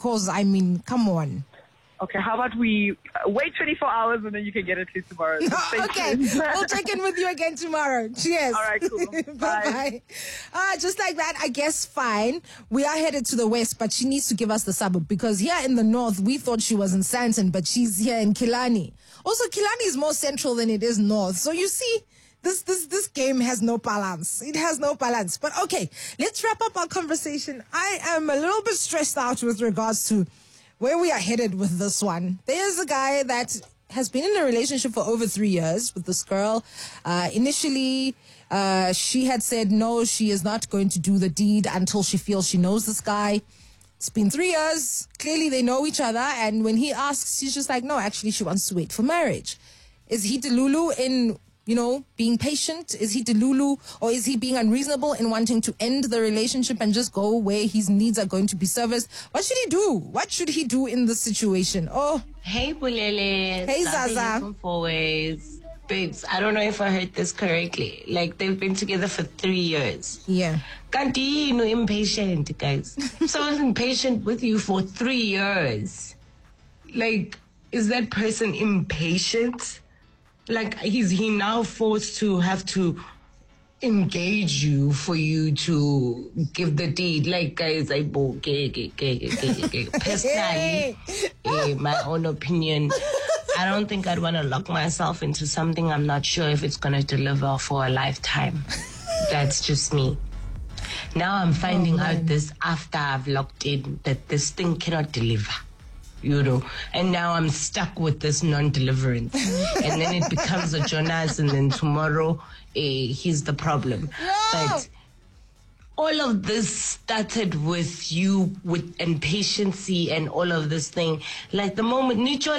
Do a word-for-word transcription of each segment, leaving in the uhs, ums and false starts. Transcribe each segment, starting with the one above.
because, I mean, come on. Okay, how about we wait twenty-four hours and then you can get it to tomorrow. So okay, we'll check in with you again tomorrow. Cheers. All right, cool. Bye-bye. Uh, just like that, I guess, fine. We are headed to the west, but she needs to give us the suburb because here in the north, we thought she was in Sandton, but she's here in Killarney. Also, Killarney is more central than it is north. So you see, this, this, this game has no balance. It has no balance. But okay, let's wrap up our conversation. I am a little bit stressed out with regards to where we are headed with this one. There's a guy that has been in a relationship for over three years with this girl. Uh, initially, uh, she had said no, she is not going to do the deed until she feels she knows this guy. It's been three years. Clearly, they know each other. And when he asks, she's just like, no, actually, she wants to wait for marriage. Is he delulu in, you know, being patient? Is he delulu, or is he being unreasonable in wanting to end the relationship and just go where his needs are going to be serviced? What should he do? What should he do in this situation? Oh, hey, Bulele. Hey, Zaza. From Fourways. Babes, I don't know if I heard this correctly. Like, they've been together for three years. Yeah. Can't you know, impatient, guys. Someone's impatient with you for three years. Like, is that person impatient? Like, is he now forced to have to engage you for you to give the deed? Like, guys, I personally, eh, my own opinion, I don't think I'd want to lock myself into something I'm not sure if it's going to deliver for a lifetime. That's just me. Now I'm finding oh, out this after I've locked in that this thing cannot deliver. You know, and now I'm stuck with this non-deliverance. And then it becomes a Jonas, and then tomorrow, eh, he's the problem. No! But all of this started with you with impatience and all of this thing. Like the moment,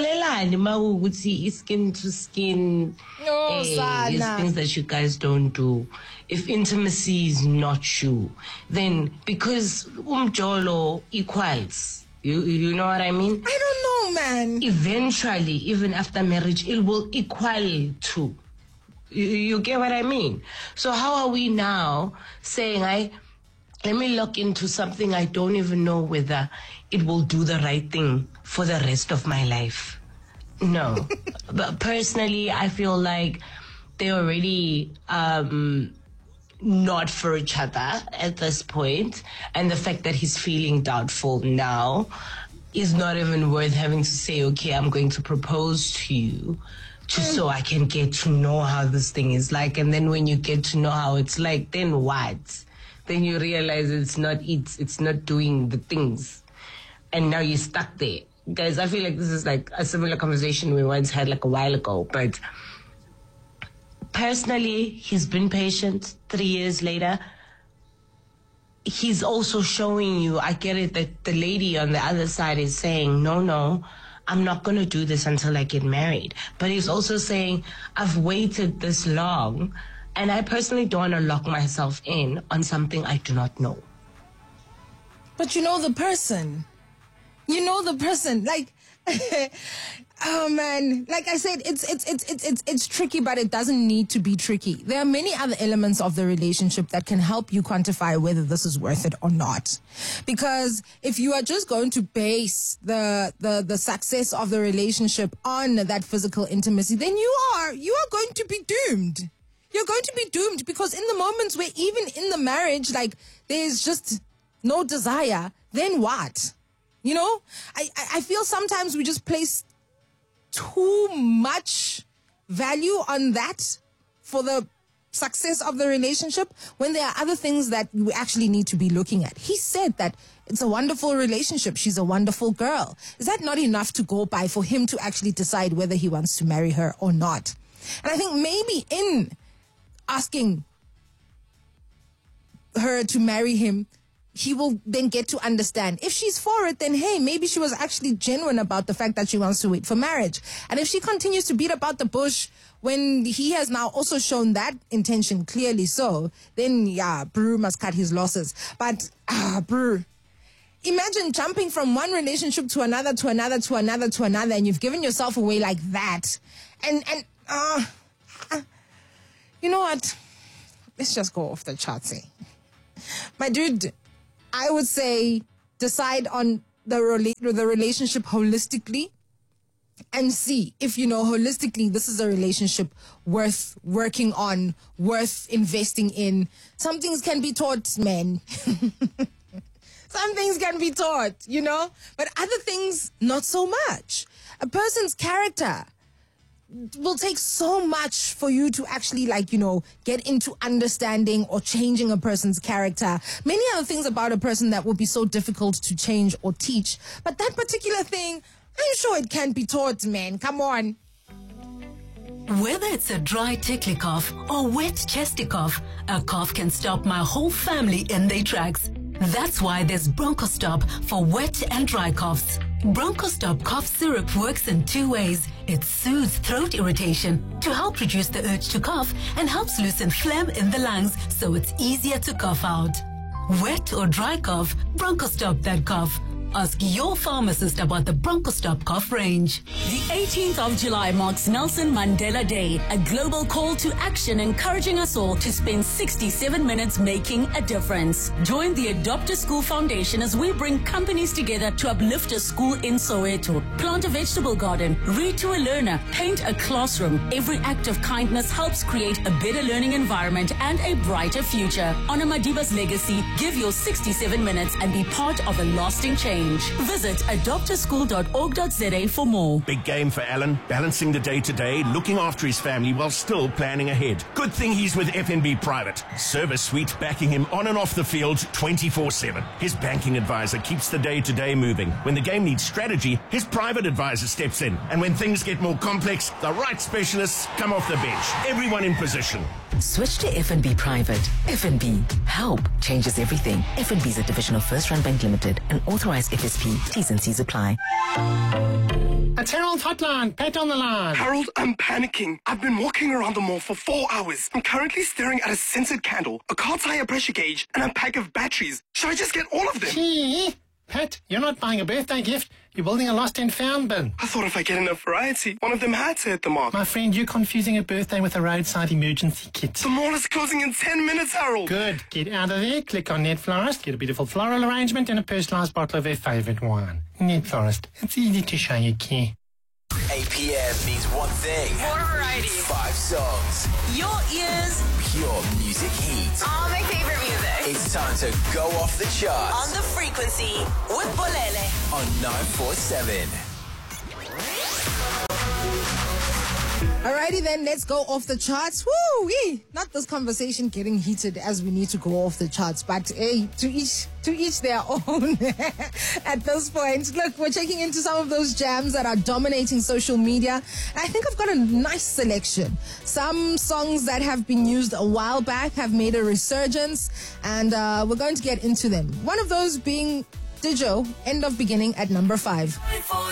see skin to skin, no, eh, these things that you guys don't do. If intimacy is not you, then because umjolo equals. You you know what I mean? I don't know, man. Eventually, even after marriage, it will equal to. You, you get what I mean? So how are we now saying, I let me look into something I don't even know whether it will do the right thing for the rest of my life? No. But personally, I feel like they already um, not for each other at this point, and the fact that he's feeling doubtful now is not even worth having to say, okay, I'm going to propose to you just so I can get to know how this thing is like. And then when you get to know how it's like, then what? Then you realize it's not it, it's not doing the things, and now you're stuck there. Guys, I feel like this is like a similar conversation we once had like a while ago, but personally, he's been patient. Three years later, he's also showing you, I get it, that the lady on the other side is saying, no, no, I'm not going to do this until I get married. But he's also saying, I've waited this long, and I personally don't want to lock myself in on something I do not know. But you know the person. You know the person. Like... Oh man, like I said, it's it's it's it's it's it's tricky, but it doesn't need to be tricky. There are many other elements of the relationship that can help you quantify whether this is worth it or not. Because if you are just going to base the the the success of the relationship on that physical intimacy, then you are you are going to be doomed. You're going to be doomed because in the moments where even in the marriage, like there's just no desire, then what? You know, I I feel sometimes we just place too much value on that for the success of the relationship when there are other things that we actually need to be looking at. He said that it's a wonderful relationship. She's a wonderful girl. Is that not enough to go by for him to actually decide whether he wants to marry her or not? And I think maybe in asking her to marry him, he will then get to understand. If she's for it, then hey, maybe she was actually genuine about the fact that she wants to wait for marriage. And if she continues to beat about the bush when he has now also shown that intention clearly so, then yeah, Brew must cut his losses. But, ah, Brew, imagine jumping from one relationship to another, to another, to another, to another, and you've given yourself away like that. And, and, uh, uh you know what? Let's just go off the charts, eh? My dude, I would say decide on the rela- the relationship holistically and see if, you know, holistically, this is a relationship worth working on, worth investing in. Some things can be taught, man. Some things can be taught, you know, but other things, not so much. A person's character will take so much for you to actually, like, you know, get into understanding or changing a person's character. Many other things about a person that would be so difficult to change or teach. But that particular thing, I'm sure it can be taught, man. Come on. Whether it's a dry tickly cough or wet chesty cough, a cough can stop my whole family in their tracks. That's why there's BronchoStop for wet and dry coughs. BronchoStop cough syrup works in two ways. It soothes throat irritation to help reduce the urge to cough and helps loosen phlegm in the lungs so it's easier to cough out. Wet or dry cough, BronchoStop that cough. Ask your pharmacist about the BronchoStop cough range. The eighteenth of July marks Nelson Mandela Day, a global call to action encouraging us all to spend sixty-seven minutes making a difference. Join the Adopt a School Foundation as we bring companies together to uplift a school in Soweto. Plant a vegetable garden, read to a learner, paint a classroom. Every act of kindness helps create a better learning environment and a brighter future. Honor Madiba's legacy, give your sixty-seven minutes and be part of a lasting change. Visit adopt a school dot org dot za for more. Big game for Alan, balancing the day-to-day, looking after his family while still planning ahead. Good thing he's with F N B Private. Service suite backing him on and off the field twenty-four seven. His banking advisor keeps the day-to-day moving. When the game needs strategy, his private advisor steps in. And when things get more complex, the right specialists come off the bench. Everyone in position. Switch to F N B Private. F N B. Help changes everything. F N B is a division of First Rand Bank Limited, an authorized F S P. T's and C's apply. It's Harold's hotline. Pat on the line. Harold, I'm panicking. I've been walking around the mall for four hours. I'm currently staring at a scented candle, a car tire pressure gauge, and a pack of batteries. Should I just get all of them? Gee, Pat, you're not buying a birthday gift. You're building a lost and found bin. I thought if I get enough variety, one of them had to hit the mark. My friend, you're confusing a birthday with a roadside emergency kit. The mall is closing in ten minutes, Harold. Good. Get out of there, click on Net Florist, get a beautiful floral arrangement and a personalised bottle of their favourite wine. Net Florist. It's easy to show you care. eight p.m. means one thing. More variety. Five songs. Your ears. Pure music heat. All my favorite music. It's time to go off the charts. On the frequency with Bolele. On nine four seven. Alrighty then, let's go off the charts. Woo! Not this conversation getting heated as we need to go off the charts, but hey, to each to each their own at this point. Look, we're checking into some of those jams that are dominating social media. I think I've got a nice selection. Some songs that have been used a while back have made a resurgence, and uh, we're going to get into them. One of those being Dijo, End of Beginning at number five.